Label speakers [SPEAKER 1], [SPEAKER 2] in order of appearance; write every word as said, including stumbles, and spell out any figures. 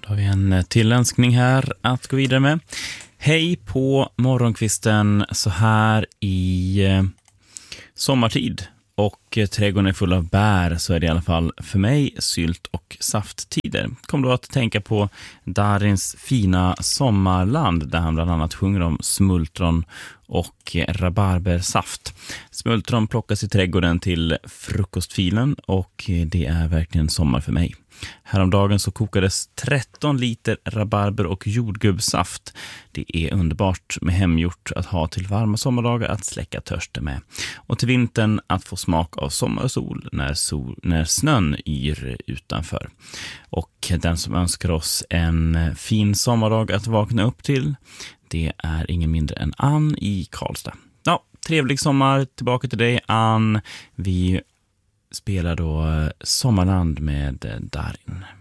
[SPEAKER 1] Då har vi en tillönskning här att gå vidare med. Hej på morgonkvisten så här i eh, sommartid och eh, trädgården är full av bär, så är det i alla fall för mig sylt- och safttider. Kom då att tänka på Darins fina sommarland där han bland annat sjunger om smultron och rabarbersaft. Smultron plockas i trädgården till frukostfilen och det är verkligen sommar för mig. Häromdagen så kokades tretton liter rabarber och jordgubbssaft. Det är underbart med hemgjort att ha till varma sommardagar att släcka törsten med. Och till vintern att få smak av sommar och sol när, sol, när snön yr utanför. Och den som önskar oss en fin sommardag att vakna upp till, det är ingen mindre än Ann i Karlstad. Ja, trevlig sommar. Tillbaka till dig, Ann. Vi spelar då Sommarland med Darin.